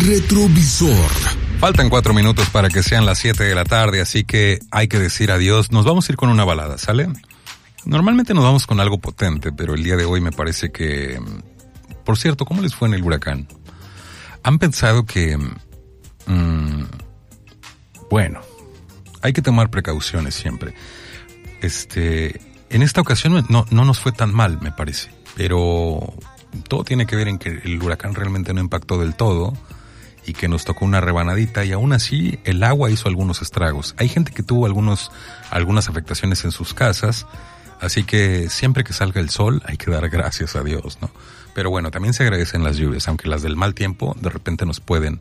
Retrovisor. Faltan 4 minutos para que sean las 7 de la tarde, así que hay que decir adiós. Nos vamos a ir con una balada, ¿sale? Normalmente nos vamos con algo potente, pero el día de hoy me parece que... Por cierto, ¿cómo les fue en el huracán? ¿Han pensado que... Bueno, hay que tomar precauciones siempre. En esta ocasión no nos fue tan mal, me parece, pero todo tiene que ver en que el huracán realmente no impactó del todo y que nos tocó una rebanadita, y aún así el agua hizo algunos estragos. Hay gente que tuvo algunas afectaciones en sus casas, así que siempre que salga el sol hay que dar gracias a Dios, ¿no? Pero bueno, también se agradecen las lluvias, aunque las del mal tiempo de repente nos pueden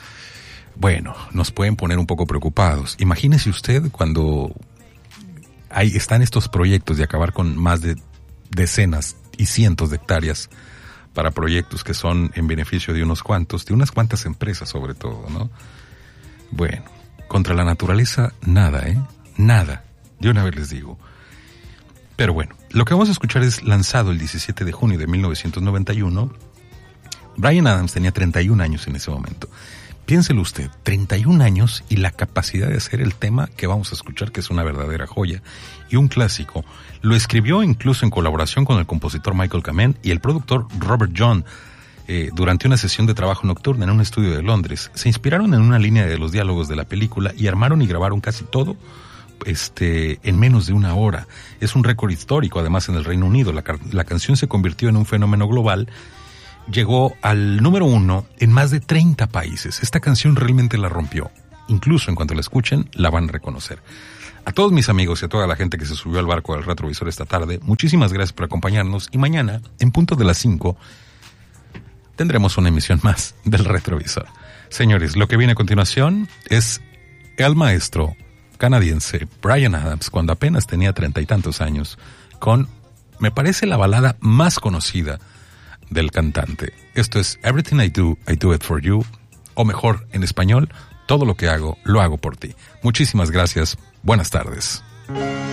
poner un poco preocupados. Imagínese usted cuando están estos proyectos de acabar con más de decenas y cientos de hectáreas para proyectos que son en beneficio de unas cuantas empresas sobre todo, ¿no? Bueno, contra la naturaleza nada, nada, de una vez les digo. Pero bueno, lo que vamos a escuchar es lanzado el 17 de junio de 1991. Bryan Adams tenía 31 años en ese momento. Piénselo usted, 31 años y la capacidad de hacer el tema que vamos a escuchar, que es una verdadera joya y un clásico. Lo escribió incluso en colaboración con el compositor Michael Kamen y el productor Robert John durante una sesión de trabajo nocturna en un estudio de Londres. Se inspiraron en una línea de los diálogos de la película y armaron y grabaron casi todo en menos de una hora. Es un récord histórico, además, en el Reino Unido. La canción se convirtió en un fenómeno global. Llegó al número 1 en más de 30 países. Esta canción realmente la rompió. Incluso en cuanto la escuchen, la van a reconocer. A todos mis amigos y a toda la gente que se subió al barco del Retrovisor esta tarde, muchísimas gracias por acompañarnos. Y mañana, en punto de las 5, tendremos una emisión más del Retrovisor. Señores, lo que viene a continuación es el maestro canadiense Bryan Adams, cuando apenas tenía 30 y tantos años, con, me parece, la balada más conocida del cantante. Esto es Everything I Do It For You, o mejor, en español, todo lo que hago, lo hago por ti. Muchísimas gracias, buenas tardes.